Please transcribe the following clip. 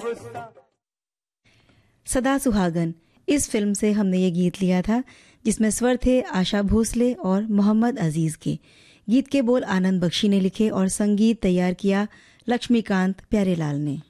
सदा सुहागन इस फिल्म से हमने ये गीत लिया था, जिसमें स्वर थे आशा भोसले और मोहम्मद अजीज के। गीत के बोल आनंद बख्शी ने लिखे और संगीत तैयार किया लक्ष्मीकांत प्यारेलाल ने।